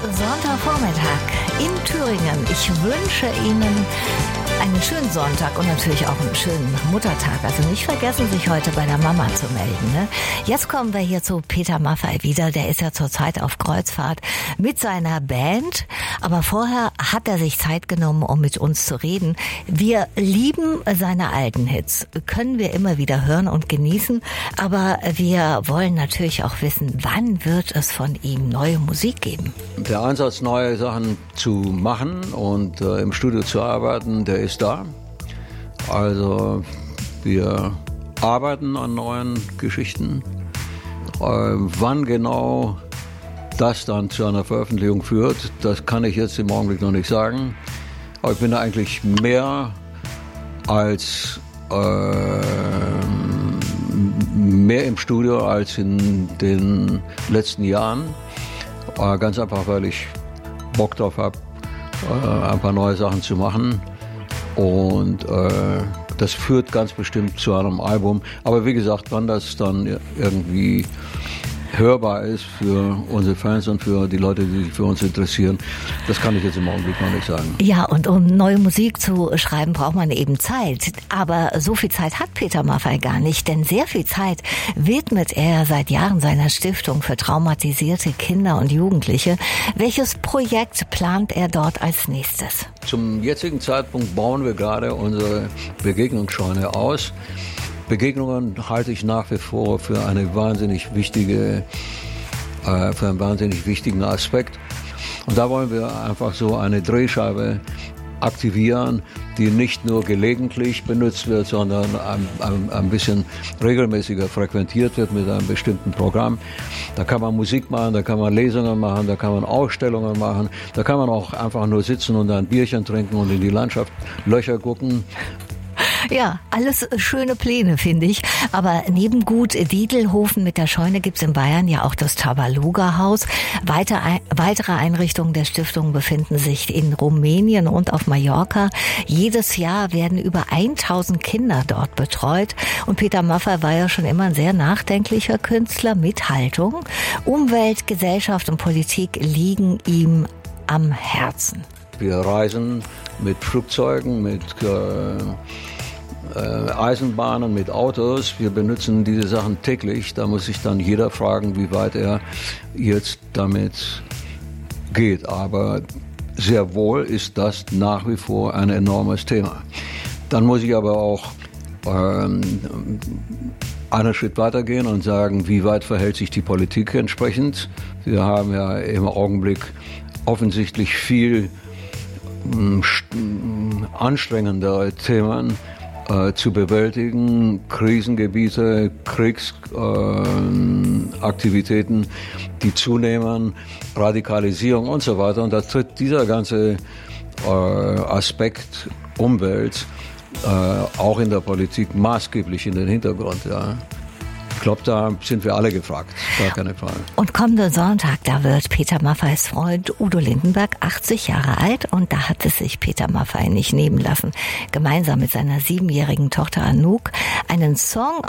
Sonntagvormittag in Thüringen. Ich wünsche Ihnen einen schönen Sonntag und natürlich auch einen schönen Muttertag. Also nicht vergessen, sich heute bei der Mama zu melden. Ne? Jetzt kommen wir hier zu Peter Maffay wieder. Der ist ja zurzeit auf Kreuzfahrt mit seiner Band. Aber vorher hat er sich Zeit genommen, um mit uns zu reden. Wir lieben seine alten Hits. Können wir immer wieder hören und genießen. Aber wir wollen natürlich auch wissen, wann wird es von ihm neue Musik geben? Der Ansatz, neue Sachen zu machen und im Studio zu arbeiten, der ist da. Also wir arbeiten an neuen Geschichten. Wann genau das dann zu einer Veröffentlichung führt, das kann ich jetzt im Augenblick noch nicht sagen. Aber ich bin da eigentlich mehr im Studio als in den letzten Jahren. Ganz einfach, weil ich Bock drauf habe, ein paar neue Sachen zu machen. Und das führt ganz bestimmt zu einem Album. Aber wie gesagt, wann das dann irgendwie hörbar ist für unsere Fans und für die Leute, die sich für uns interessieren, das kann ich jetzt im Augenblick noch nicht sagen. Ja, und um neue Musik zu schreiben, braucht man eben Zeit. Aber so viel Zeit hat Peter Maffay gar nicht, denn sehr viel Zeit widmet er seit Jahren seiner Stiftung für traumatisierte Kinder und Jugendliche. Welches Projekt plant er dort als nächstes? Zum jetzigen Zeitpunkt bauen wir gerade unsere Begegnungsscheune aus. Begegnungen halte ich nach wie vor für einen wahnsinnig wichtigen Aspekt. Und da wollen wir einfach so eine Drehscheibe aktivieren, die nicht nur gelegentlich benutzt wird, sondern ein bisschen regelmäßiger frequentiert wird mit einem bestimmten Programm. Da kann man Musik machen, da kann man Lesungen machen, da kann man Ausstellungen machen, da kann man auch einfach nur sitzen und ein Bierchen trinken und in die Landschaft Löcher gucken. Ja, alles schöne Pläne, finde ich. Aber neben Gut Diedelhofen mit der Scheune gibt's in Bayern ja auch das Tabaluga-Haus. Weitere Einrichtungen der Stiftung befinden sich in Rumänien und auf Mallorca. Jedes Jahr werden über 1000 Kinder dort betreut. Und Peter Maffay war ja schon immer ein sehr nachdenklicher Künstler mit Haltung. Umwelt, Gesellschaft und Politik liegen ihm am Herzen. Wir reisen mit Flugzeugen, mit Eisenbahnen, mit Autos. Wir benutzen diese Sachen täglich. Da muss sich dann jeder fragen, wie weit er jetzt damit geht. Aber sehr wohl ist das nach wie vor ein enormes Thema. Dann muss ich aber auch einen Schritt weitergehen und sagen, wie weit verhält sich die Politik entsprechend. Wir haben ja im Augenblick offensichtlich viel anstrengendere Themen zu bewältigen, Krisengebiete, Kriegsaktivitäten, die zunehmen, Radikalisierung und so weiter. Und da tritt dieser ganze Aspekt Umwelt auch in der Politik maßgeblich in den Hintergrund. Ja. Ich glaube, da sind wir alle gefragt, gar keine Frage. Und kommenden Sonntag, da wird Peter Maffays Freund Udo Lindenberg 80 Jahre alt und da hat es sich Peter Maffay nicht nehmen lassen, gemeinsam mit seiner 7-jährigen Tochter Anouk einen Song